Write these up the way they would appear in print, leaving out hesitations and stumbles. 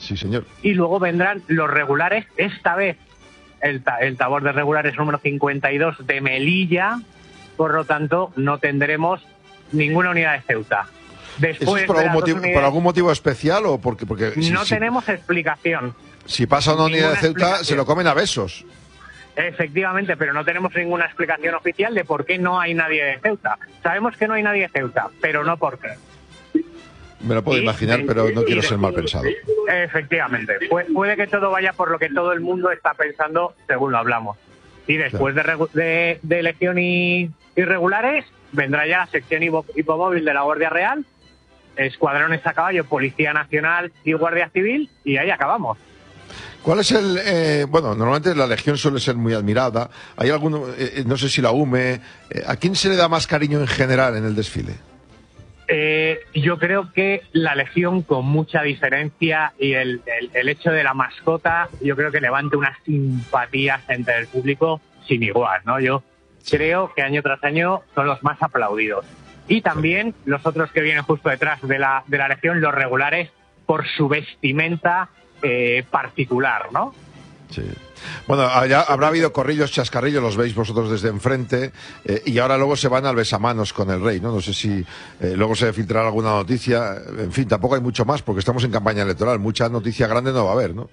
Sí, señor. Y luego vendrán los regulares, esta vez el tabor de regulares número 52 de Melilla, por lo tanto no tendremos ninguna unidad de Ceuta. ¿Eso es por algún motivo especial o porque no tenemos explicación? Si pasa una unidad de Ceuta, se lo comen a besos. Efectivamente, pero no tenemos ninguna explicación oficial de por qué no hay nadie de Ceuta. Sabemos que no hay nadie de Ceuta, pero no por qué. Me lo puedo imaginar, pero no quiero ser mal pensado. Efectivamente. Puede que todo vaya por lo que todo el mundo está pensando según lo hablamos. Y después de elección y irregulares, vendrá ya la sección hipomóvil de la Guardia Real, escuadrones a caballo, Policía Nacional y Guardia Civil, y ahí acabamos. ¿Cuál es bueno, normalmente la Legión suele ser muy admirada. ¿Hay alguno, no sé si la UME, a quién se le da más cariño en general en el desfile? Yo creo que la Legión, con mucha diferencia, y el hecho de la mascota, yo creo que levanta unas simpatías entre el público sin igual, ¿no? Yo creo que año tras año son los más aplaudidos. Y también los otros que vienen justo detrás de la Legión, los regulares, por su vestimenta particular, ¿no? Sí. Bueno, habrá habido corrillos, chascarrillos, los veis vosotros desde enfrente, y ahora luego se van al besamanos con el rey, ¿no? No sé si luego se filtrará alguna noticia. En fin, tampoco hay mucho más porque estamos en campaña electoral. Mucha noticia grande no va a haber, ¿no?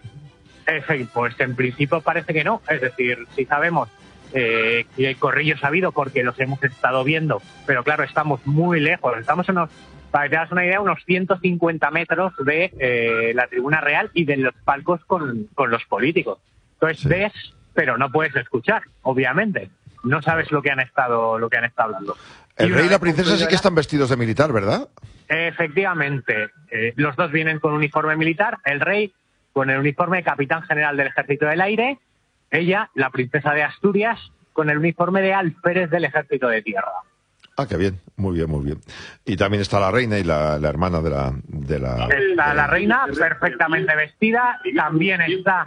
Pues en principio parece que no. Es decir, si sabemos que hay corrillos ha habido porque los hemos estado viendo, pero claro, estamos muy lejos. Estamos para que te das una idea, unos 150 metros de la tribuna real y de los palcos con los políticos. Entonces ves, pero no puedes escuchar, obviamente. No sabes lo que han estado hablando. El rey y la princesa sí que están vestidos de militar, ¿verdad? Efectivamente. Los dos vienen con uniforme militar. El rey con el uniforme de capitán general del Ejército del Aire. Ella, la princesa de Asturias, con el uniforme de alférez del Ejército de Tierra. Ah, qué bien, muy bien, muy bien. Y también está la reina y la hermana de la... Está la reina perfectamente vestida, y también está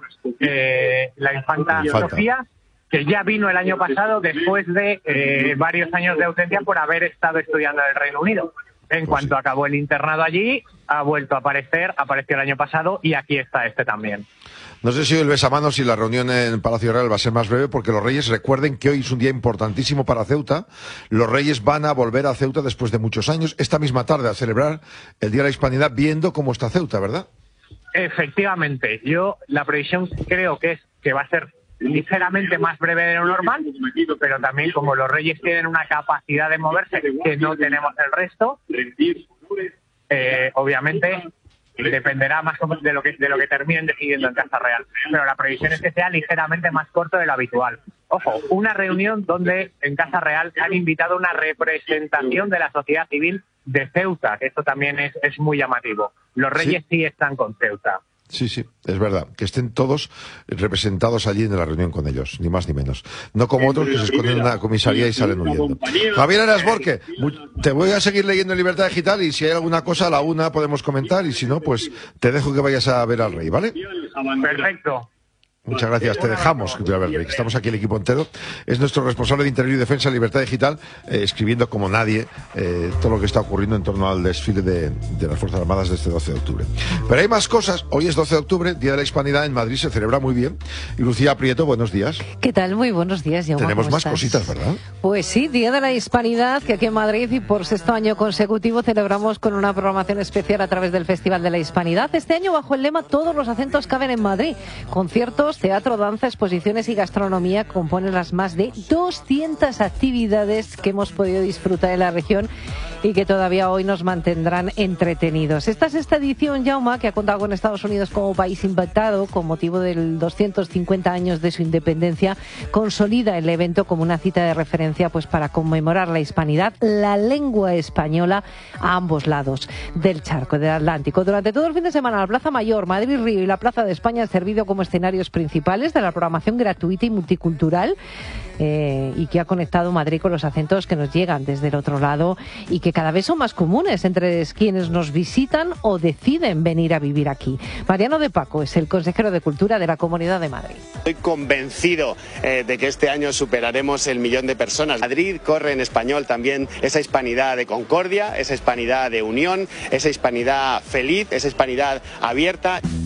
la infanta Sofía, que ya vino el año pasado después de varios años de ausencia por haber estado estudiando en el Reino Unido. En cuanto acabó el internado allí, ha vuelto a aparecer, apareció el año pasado y aquí está también. No sé si el besamanos y la reunión en Palacio Real va a ser más breve, porque los Reyes, recuerden que hoy es un día importantísimo para Ceuta. Los Reyes van a volver a Ceuta después de muchos años, esta misma tarde, a celebrar el Día de la Hispanidad, viendo cómo está Ceuta, ¿verdad? Efectivamente. Yo la previsión creo que va a ser ligeramente más breve de lo normal, pero también como los Reyes tienen una capacidad de moverse que no tenemos el resto, obviamente dependerá más de lo que terminen decidiendo en Casa Real. Pero la previsión es que sea ligeramente más corto de lo habitual. Ojo, una reunión donde en Casa Real han invitado una representación de la sociedad civil de Ceuta, que esto también es muy llamativo. Los Reyes sí están con Ceuta. Sí, sí, es verdad, que estén todos representados allí en la reunión con ellos, ni más ni menos. No como otros que se esconden en una comisaría y salen huyendo. Javier Erasborque, te voy a seguir leyendo en Libertad Digital y si hay alguna cosa a la una podemos comentar y si no, pues te dejo que vayas a ver al rey, ¿vale? Perfecto. Muchas gracias. Te dejamos que te voy a ver, Rey. Estamos aquí el equipo entero. Es nuestro responsable de Interior y Defensa, Libertad Digital, escribiendo como nadie todo lo que está ocurriendo en torno al desfile de las Fuerzas Armadas de este 12 de octubre. Pero hay más cosas. Hoy es 12 de octubre, Día de la Hispanidad. En Madrid se celebra muy bien. Y Lucía Prieto, buenos días. ¿Qué tal? Muy buenos días, Jaume. Tenemos más cositas, ¿verdad? Pues sí, Día de la Hispanidad, que aquí en Madrid y por sexto año consecutivo celebramos con una programación especial a través del Festival de la Hispanidad. Este año bajo el lema Todos los acentos caben en Madrid. Conciertos, teatro, danza, exposiciones y gastronomía componen las más de 200 actividades que hemos podido disfrutar en la región y que todavía hoy nos mantendrán entretenidos. Esta es esta edición, Jaume, que ha contado con Estados Unidos como país invitado con motivo del 250 años de su independencia, consolida el evento como una cita de referencia pues para conmemorar la hispanidad, la lengua española a ambos lados del charco del Atlántico. Durante todo el fin de semana, la Plaza Mayor, Madrid Río y la Plaza de España han servido como escenarios principales de la programación gratuita y multicultural y que ha conectado Madrid con los acentos que nos llegan desde el otro lado y que cada vez son más comunes entre quienes nos visitan o deciden venir a vivir aquí. Mariano de Paco es el consejero de Cultura de la Comunidad de Madrid. Estoy convencido de que este año superaremos el 1.000.000 de personas. Madrid corre en español también esa hispanidad de concordia, esa hispanidad de unión, esa hispanidad feliz, esa hispanidad abierta.